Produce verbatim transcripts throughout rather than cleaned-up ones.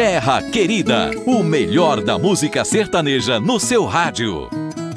Terra Querida, o melhor da música sertaneja no seu rádio.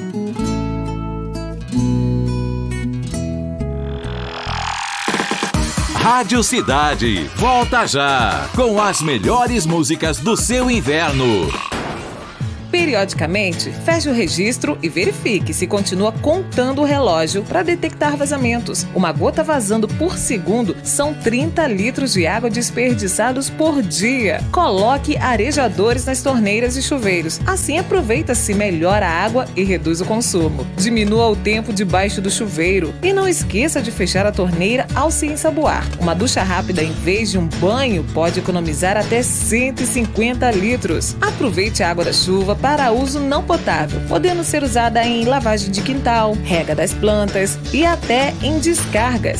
Rádio Cidade, volta já, com as melhores músicas do seu inverno. Periodicamente, feche o registro e verifique se continua contando o relógio para detectar vazamentos. Uma gota vazando por segundo são trinta litros de água desperdiçados por dia. Coloque arejadores nas torneiras e chuveiros. Assim aproveita-se melhor a água e reduz o consumo. Diminua o tempo debaixo do chuveiro e não esqueça de fechar a torneira ao se ensaboar. Uma ducha rápida em vez de um banho pode economizar até cento e cinquenta litros. Aproveite a água da chuva para uso não potável, podendo ser usada em lavagem de quintal, rega das plantas e até em descargas.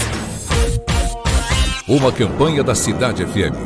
Uma campanha da Cidade F M.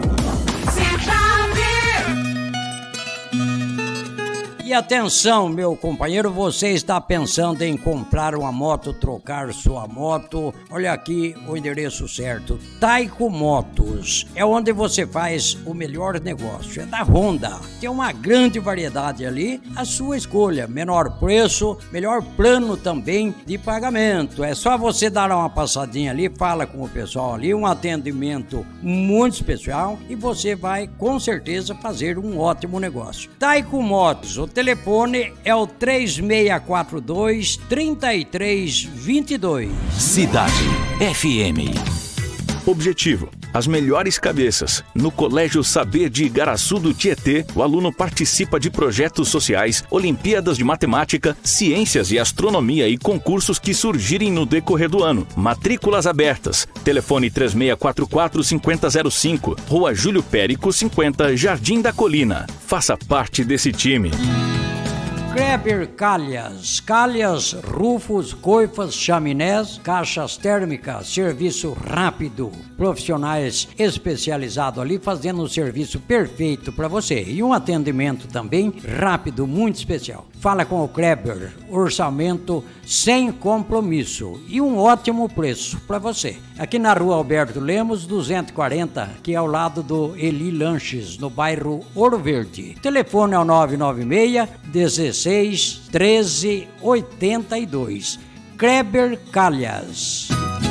E atenção, meu companheiro, você está pensando em comprar uma moto, trocar sua moto? Olha aqui o endereço certo. Taiko Motos é onde você faz o melhor negócio. É da Honda. Tem uma grande variedade ali, a sua escolha. Menor preço, melhor plano também de pagamento. É só você dar uma passadinha ali, fala com o pessoal ali, um atendimento muito especial e você vai com certeza fazer um ótimo negócio. Taiko Motos, o telefone é o três seis quatro dois, três três dois dois. Cidade F M. Objetivo: as melhores cabeças. No Colégio Saber de Igaraçu do Tietê, o aluno participa de projetos sociais, Olimpíadas de Matemática, Ciências e Astronomia e concursos que surgirem no decorrer do ano. Matrículas abertas. Telefone três seis quatro quatro, cinco zero zero cinco, Rua Júlio Périco cinquenta, Jardim da Colina. Faça parte desse time. Kleber Calhas, calhas, rufos, coifas, chaminés, caixas térmicas, serviço rápido, profissionais especializados ali fazendo um serviço perfeito para você e um atendimento também rápido, muito especial. Fala com o Kleber, orçamento sem compromisso e um ótimo preço para você. Aqui na Rua Alberto Lemos, duzentos e quarenta, que é ao lado do Eli Lanches, no bairro Ouro Verde. Telefone é o nove nove seis, dezesseis, treze, oitenta e dois. Kleber Calhas.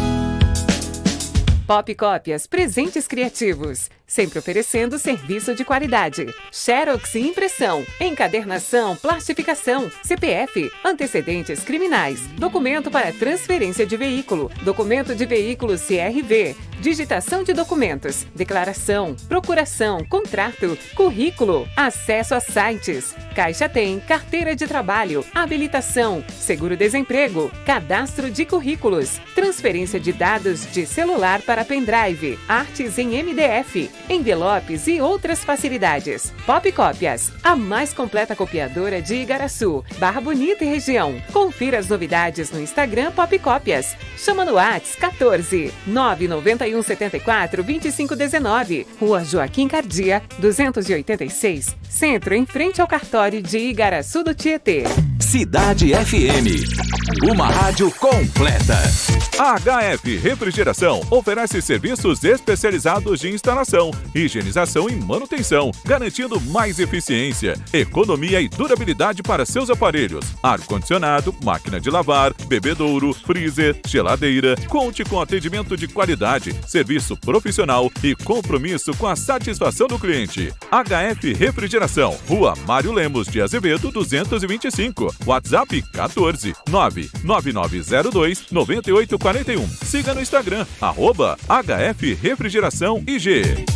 Pop Cópias, presentes criativos. Sempre oferecendo serviço de qualidade. Xerox e impressão, encadernação, plastificação, C P F, antecedentes criminais, documento para transferência de veículo, documento de veículo C R V, digitação de documentos, declaração, procuração, contrato, currículo, acesso a sites, Caixa Tem, carteira de trabalho, habilitação, seguro-desemprego, cadastro de currículos, transferência de dados de celular para pendrive, artes em M D F, envelopes e outras facilidades. Pop Cópias, a mais completa copiadora de Igaraçu, Barra Bonita e região. Confira as novidades no Instagram Pop Cópias. Chama no WhatsApp quatorze, nove nove um sete quatro, dois cinco um nove, Rua Joaquim Cardia, duzentos e oitenta e seis, Centro, em frente ao cartório de Igaraçu do Tietê. Cidade F M, uma rádio completa. A H F Refrigeração oferece serviços especializados de instalação, higienização e manutenção, garantindo mais eficiência, economia e durabilidade para seus aparelhos. Ar-condicionado, máquina de lavar, bebedouro, freezer, geladeira. Conte com atendimento de qualidade, serviço profissional e compromisso com a satisfação do cliente. H F Refrigeração, Rua Mário Lemos de Azevedo, duzentos e vinte e cinco. WhatsApp quatorze, nove nove nove zero dois, nove oito quatro um. Siga no Instagram, arroba H F Refrigeração I G.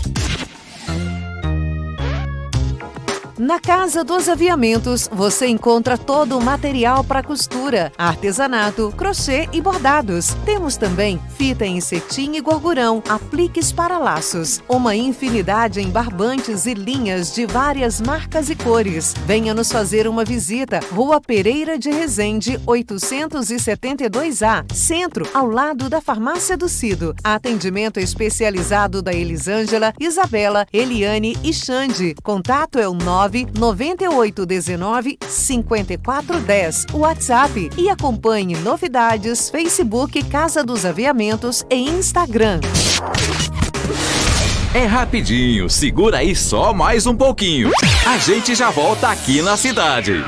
Na Casa dos Aviamentos, você encontra todo o material para costura, artesanato, crochê e bordados. Temos também fita em cetim e gorgurão, apliques para laços, uma infinidade em barbantes e linhas de várias marcas e cores. Venha nos fazer uma visita, Rua Pereira de Resende, oitocentos e setenta e dois A, Centro, ao lado da Farmácia do Cido. Atendimento especializado da Elisângela, Isabela, Eliane e Xande. Contato é o nove nove oito um nove, cinco quatro um zero, WhatsApp, e acompanhe novidades, Facebook Casa dos Aviamentos e Instagram. É rapidinho, segura aí só mais um pouquinho. A gente já volta aqui na cidade.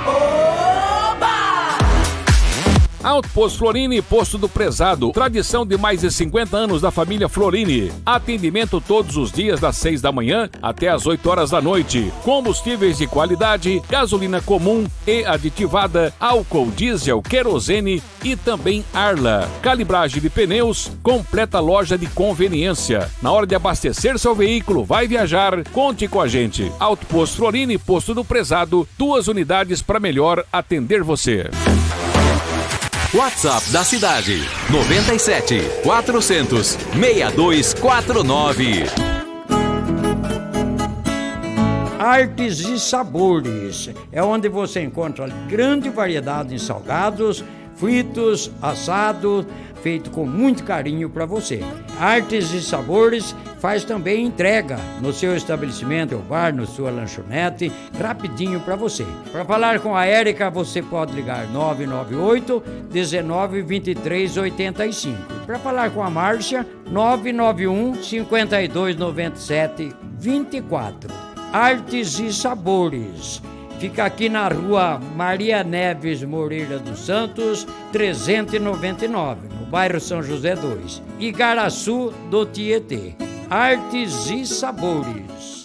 Alto Posto Florini, Posto do Prezado. Tradição de mais de cinquenta anos da família Florini. Atendimento todos os dias das seis da manhã até as oito horas da noite. Combustíveis de qualidade, gasolina comum e aditivada, álcool, diesel, querosene e também Arla. Calibragem de pneus, completa loja de conveniência. Na hora de abastecer seu veículo, vai viajar, conte com a gente. Alto Posto Florini, Posto do Prezado. Duas unidades para melhor atender você. WhatsApp da cidade noventa e sete, quatrocentos, sessenta e dois quarenta e nove. Artes e Sabores é onde você encontra grande variedade em salgados, fritos, assado, feito com muito carinho para você. Artes e Sabores faz também entrega no seu estabelecimento, ou bar, na sua lanchonete, rapidinho para você. Para falar com a Érica, você pode ligar nove nove oito, dezenove, vinte e três, oitenta e cinco. Para falar com a Márcia, nove nove um, cinquenta e dois, noventa e sete, vinte e quatro. Artes e Sabores. Fica aqui na rua Maria Neves Moreira dos Santos, trezentos e noventa e nove, no bairro São José dois. Igaraçu do Tietê. Artes e Sabores.